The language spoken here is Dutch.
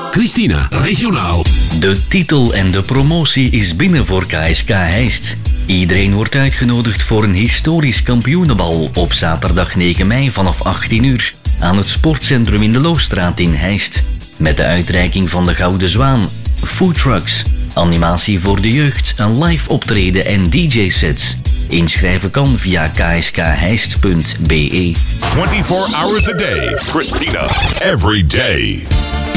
Christina, regionaal. De titel en de promotie is binnen voor KSK Heist. Iedereen wordt uitgenodigd voor een historisch kampioenenbal op zaterdag 9 mei vanaf 18 uur aan het sportcentrum in de Loosstraat in Heist. Met de uitreiking van de Gouden Zwaan, foodtrucks, animatie voor de jeugd, een live optreden en DJ-sets. Inschrijven kan via kskheist.be. 24 hours a day. Christina, every day.